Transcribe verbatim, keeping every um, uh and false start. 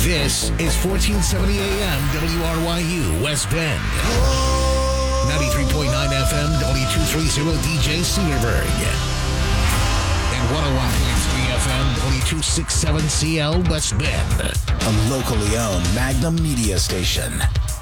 This is fourteen seventy A M W R Y U West Bend. ninety-three point nine F M W two thirty D J Cedarburg. And one oh one point three F M W two sixty-seven C L West Bend. A locally owned Magnum media station.